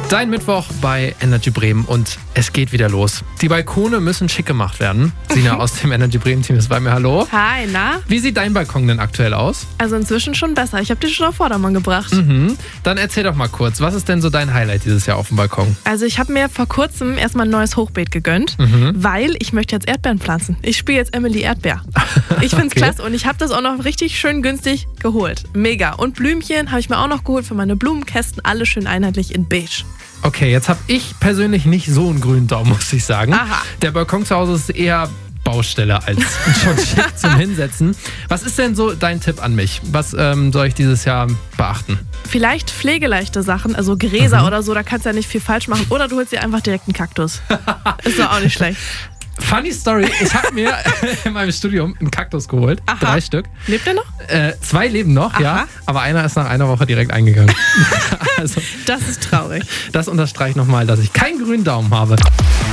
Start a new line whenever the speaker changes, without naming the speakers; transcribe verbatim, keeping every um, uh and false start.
Dein Mittwoch bei Energy Bremen und es geht wieder los. Die Balkone müssen schick gemacht werden. Sina aus dem Energy Bremen Team ist bei mir. Hallo.
Hi, na?
Wie sieht dein Balkon denn aktuell aus?
Also inzwischen schon besser. Ich habe die schon auf Vordermann gebracht.
Mhm. Dann erzähl doch mal kurz, was ist denn so dein Highlight dieses Jahr auf dem Balkon?
Also ich habe mir vor kurzem erstmal ein neues Hochbeet gegönnt,
Mhm.
weil ich möchte jetzt Erdbeeren pflanzen. Ich spiele jetzt Emily Erdbeer. Ich find's
Okay.
klasse und ich habe das auch noch richtig schön günstig geholt. Mega. Und Blümchen habe ich mir auch noch geholt für meine Blumenkästen. Alle schön einheitlich in beige.
Okay, jetzt habe ich persönlich nicht so einen grünen Daumen, muss ich sagen.
Aha.
Der Balkon zu Hause ist eher Baustelle als schon schick zum Hinsetzen. Was ist denn so dein Tipp an mich? Was ähm, soll ich dieses Jahr beachten?
Vielleicht pflegeleichte Sachen, also Gräser
Mhm.
oder so, da kannst du ja nicht viel falsch machen. Oder du holst dir einfach direkt einen Kaktus. Ist doch auch nicht schlecht.
Funny Story, ich habe mir in meinem Studium einen Kaktus geholt.
Aha.
Drei Stück.
Lebt der noch?
Äh, zwei leben noch,
Aha.
ja. Aber einer ist nach einer Woche direkt eingegangen. Also,
Das ist traurig.
das unterstreicht nochmal, dass ich keinen grünen Daumen habe.